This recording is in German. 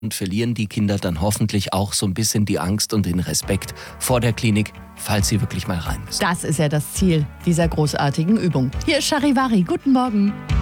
und verlieren die Kinder dann hoffentlich auch so ein bisschen die Angst und den Respekt vor der Klinik, falls sie wirklich mal rein müssen. Das ist ja das Ziel dieser großartigen Übung. Hier ist Charivari. Guten Morgen.